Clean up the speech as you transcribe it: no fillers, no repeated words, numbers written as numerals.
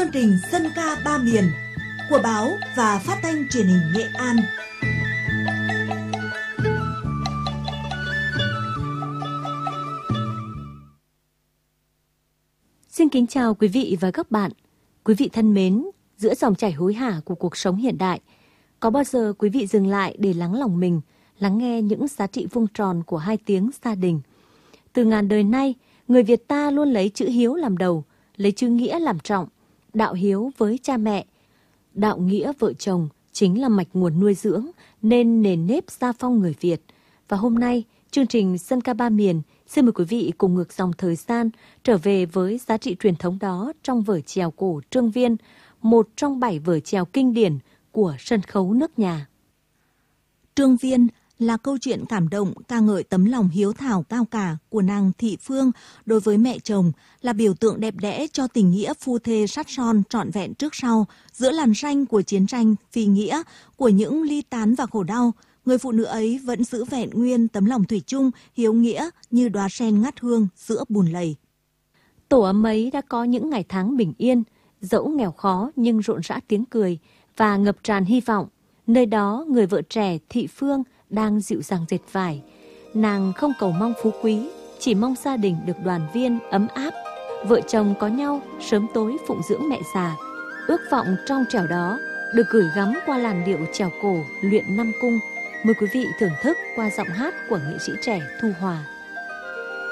chương trình Dân ca ba miền của báo và phát thanh truyền hình Nghệ An. Xin kính chào quý vị và các bạn. Quý vị thân mến, giữa dòng chảy hối hả của cuộc sống hiện đại, có bao giờ quý vị dừng lại để lắng lòng mình, lắng nghe những giá trị vuông tròn của hai tiếng gia đình? Từ ngàn đời nay, người Việt ta luôn lấy chữ hiếu làm đầu, lấy chữ nghĩa làm trọng, đạo hiếu với cha mẹ. Đạo nghĩa vợ chồng chính là mạch nguồn nuôi dưỡng nên nền nếp gia phong người Việt. Và hôm nay, chương trình Dân ca ba miền xin mời quý vị cùng ngược dòng thời gian trở về với giá trị truyền thống đó trong vở chèo cổ Trương Viên, một trong 7 vở chèo kinh điển của sân khấu nước nhà. Trương Viên là câu chuyện cảm động ca ngợi tấm lòng hiếu thảo cao cả của nàng Thị Phương đối với mẹ chồng, là biểu tượng đẹp đẽ cho tình nghĩa phu thê sắt son trọn vẹn trước sau giữa làn ranh của chiến tranh phi nghĩa, của những ly tán và khổ đau. Người phụ nữ ấy vẫn giữ vẹn nguyên tấm lòng thủy chung, hiếu nghĩa như đóa sen ngát hương giữa bùn lầy. Tổ ấm ấy đã có những ngày tháng bình yên, dẫu nghèo khó nhưng rộn rã tiếng cười và ngập tràn hy vọng. Nơi đó người vợ trẻ Thị Phương đang dịu dàng dệt vải. Nàng không cầu mong phú quý, chỉ mong gia đình được đoàn viên, ấm áp. Vợ chồng có nhau, sớm tối phụng dưỡng mẹ già. Ước vọng trong trẻo đó được gửi gắm qua làn điệu chèo cổ luyện năm cung. Mời quý vị thưởng thức qua giọng hát của nghệ sĩ trẻ Thu Hòa.